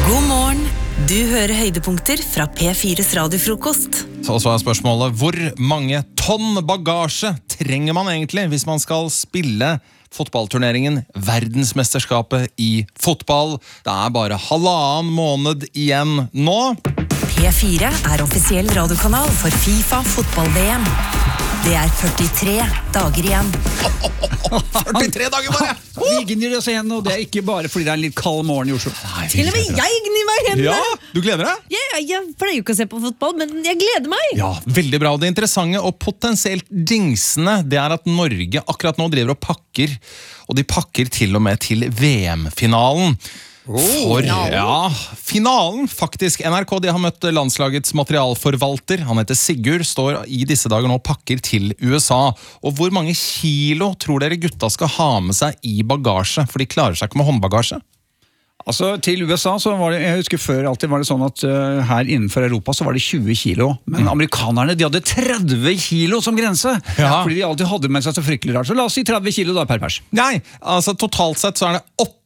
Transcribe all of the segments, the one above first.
God morgen, du hører høydepunkter fra P4's radiofrokost. Så spørsmålet, hvor mange tonn bagasje trenger man egentlig hvis man skal spille fotballturneringen Verdensmesterskapet i fotball? Det bare 1,5 måned igjen nå. P4 offisiell radiokanal for FIFA fotball-VM. Det 43 dager igjen. 43 dager bare! Vi gnir oss igjen, og det ikke bare fordi det en litt kald morgen i Oslo. Til og med jeg gnir meg igjen. Ja, du gleder deg? Jeg pleier jo ikke å se på fotball, men jeg gleder meg. Ja, veldig bra. Det interessante og potensielt dingsende, det at Norge akkurat nå driver og pakker, og de pakker til og med til VM-finalen. For finalen faktisk. NRK de har møtt landslagets materialforvalter. Han heter Sigurd, står i disse dager nå og pakker til USA. Og hvor mange kilo tror dere gutta skal ha med seg i bagasje? For de klarer seg ikke med håndbagasje. Altså, til USA så var det, jeg husker før alltid var det sånn at her innenfor Europa så var det 20 kilo. Men amerikanerne, de hadde 30 kilo som grense. Ja. Fordi de alltid hadde med seg så fryktelig rart. Så la oss si 30 kilo da per pers. Nei, altså totalt sett så det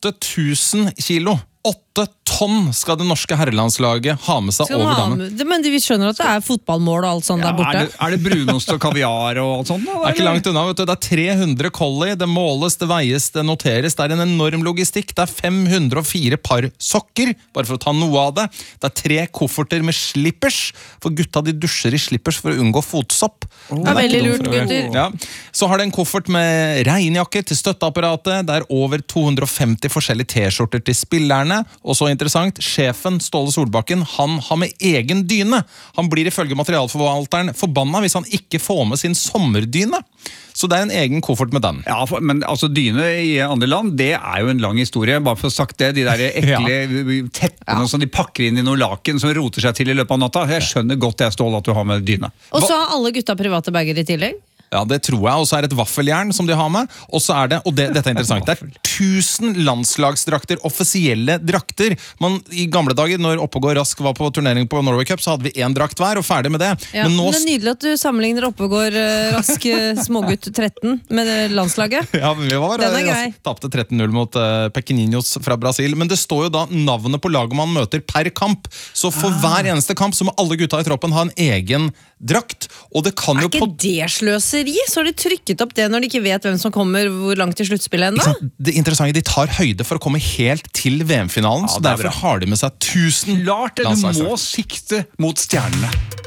8000 kilo. 8 tonn skal det norske herrelandslaget ha med seg over dammen. Men vi skjønner at det fotballmål og alt sånt der borte. Er det brunost og kaviar og alt sånt? Da? Det ikke langt unna, vet du. Det 300 kolli, det måles, det veies, det noteres. Det en enorm logistikk. Det 504 par sokker, bare for å ta noe av det. Det 3 kofferter med slippers, for gutta de dusjer i slippers for å unngå fotsopp. Det veldig lurt, gutter. Ja. Så har det en koffert med regnjakke til støtteapparatet. Det over 250 forskjellige t-skjorter til spillerne. Og så interessant, sjefen Ståle Solbakken, han har med egen dyne. Han blir ifølge materialforvalteren forbanna hvis han ikke får med sin sommerdyne. Så det en egen koffert med den. Ja, men altså dyne i andre land, det jo en lang historie. Bare for å sagt det, de der ekle teppene som de pakker inn i noe laken som roter seg til i løpet av natta. Jeg skjønner godt det, Ståle, at du har med dyne. Og så har alle gutta private bager i tillegg. Ja, det tror jeg. Og så det et vaffeljern som de har med. Og så det, og dette interessant, det 1000 landslagsdrakter, offisielle drakter. I gamle dager, når Oppegård Rask var på turnering på Norway Cup, så hadde vi 1 drakt hver, og ferdig med det. Ja, men det nydelig at du sammenligner Oppegård Rask smågutt 13 med landslaget. Ja, men vi var grei. Tapte 13-0 mot Pequeninos fra Brasil. Men det står jo da navnet på laget man møter per kamp. Så for hver eneste kamp så må alle gutta i troppen ha en egen drakt. Og det kan jo ikke det sløseri? Så har de trykket opp det når de ikke vet hvem som kommer hvor langt til sluttspillet enda? Det interessante, de tar høyde for å komme helt til VM-finalen, så derfor har de med seg 1000 Klart det, du må sikte mot stjernene.